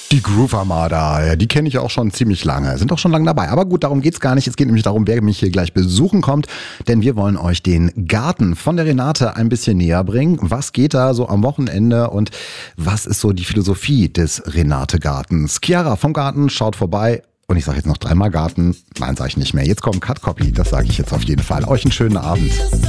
Die Groove Armada, ja, die kenne ich auch schon ziemlich lange, sind auch schon lange dabei. Aber gut, darum geht's gar nicht. Es geht nämlich darum, wer mich hier gleich besuchen kommt. Denn wir wollen euch den Garten von der Renate ein bisschen näher bringen. Was geht da so am Wochenende und was ist so die Philosophie des Renate-Gartens? Chiara vom Garten schaut vorbei. Und ich sage jetzt noch dreimal Garten. Nein, sage ich nicht mehr. Jetzt kommt Cut Copy, das sage ich jetzt auf jeden Fall. Euch einen schönen Abend.